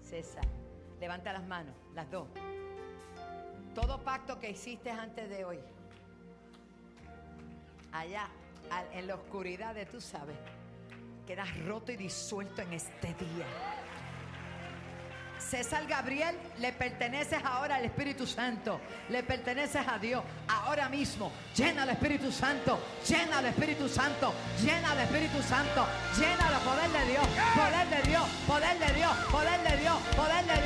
César, levanta las manos, las dos. Todo pacto que hiciste antes de hoy, allá en la oscuridad de tú sabes, queda roto y disuelto en este día. César Gabriel, le perteneces ahora al Espíritu Santo, le perteneces a Dios ahora mismo. Llena al Espíritu Santo, llena al Espíritu Santo, llena al Espíritu Santo, llena al poder de Dios, poder de Dios, poder de Dios, poder de Dios, poder de Dios.